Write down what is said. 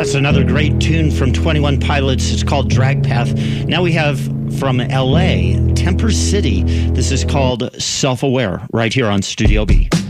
Yes, another great tune from 21 Pilots. It's called Drag Path. Now we have from LA, Temper City. This is called Self-Aware right here on Studio B.